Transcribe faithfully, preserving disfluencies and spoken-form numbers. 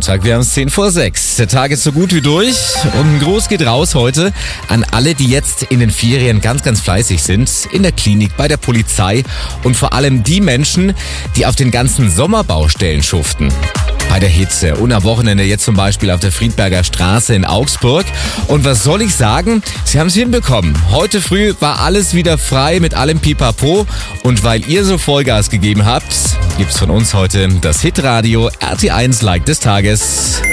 Montag, wir haben es zehn vor sechs. Der Tag ist so gut wie durch und ein Gruß geht raus heute an alle, die jetzt in den Ferien ganz, ganz fleißig sind. In der Klinik, bei der Polizei und vor allem die Menschen, die auf den ganzen Sommerbaustellen schuften. Bei der Hitze und am Wochenende jetzt zum Beispiel auf der Friedberger Straße in Augsburg. Und was soll ich sagen? Sie haben es hinbekommen. Heute früh war alles wieder frei mit allem Pipapo. Und weil ihr so Vollgas gegeben habt, gibt's von uns heute das Hitradio R T eins Like des Tages.